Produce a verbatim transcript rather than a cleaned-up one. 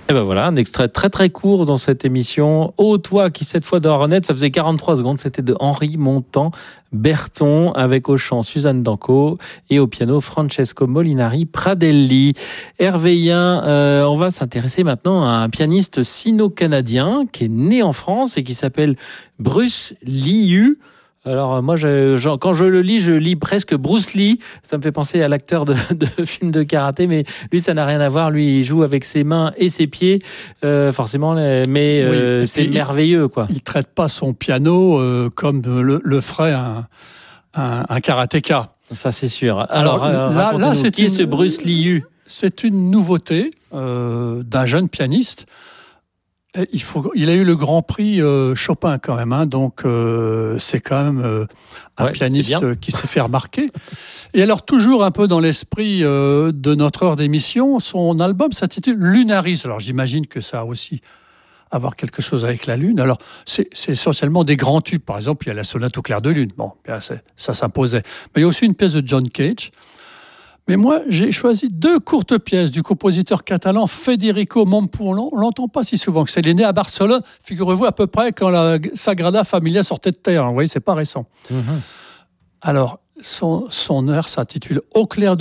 Et ben voilà, un extrait très très court dans cette émission. Oh toi qui cette fois dort net, ça faisait quarante-trois secondes, c'était de Henri Montan Berton avec au chant Suzanne Danco et au piano Francesco Molinari Pradelli. Hervéien, euh, on va s'intéresser maintenant à un pianiste sino-canadien qui est né en France et qui s'appelle Bruce Liu. Alors moi, je, je, quand je le lis, je lis presque Bruce Lee. Ça me fait penser à l'acteur de, de films de karaté, mais lui, ça n'a rien à voir. Lui, il joue avec ses mains et ses pieds, euh, forcément, mais euh, oui, c'est merveilleux, quoi. Il ne traite pas son piano euh, comme le, le ferait un, un, un karatéka. Ça, c'est sûr. Alors, Alors là, là c'est qui une, est ce Bruce Liu ? C'est une nouveauté euh, d'un jeune pianiste. Il, faut, il a eu le Grand Prix euh, Chopin quand même, hein, donc euh, c'est quand même euh, un ouais, pianiste qui s'est fait remarquer. Et alors toujours un peu dans l'esprit euh, de notre heure d'émission, son album s'intitule Lunaris. Alors j'imagine que ça a aussi à voir quelque chose avec la Lune. Alors c'est, c'est essentiellement des grands tubes. Par exemple, il y a la sonate au clair de lune. Bon, bien, ça s'imposait. Mais il y a aussi une pièce de John Cage. Mais moi, j'ai choisi deux courtes pièces du compositeur catalan Federico Montpou. On l'entend pas si souvent que c'est. Il est né à Barcelone, figurez-vous, à peu près quand la Sagrada Familia sortait de terre. Vous voyez, c'est pas récent. Mm-hmm. Alors, son, son œuvre s'intitule Au clair de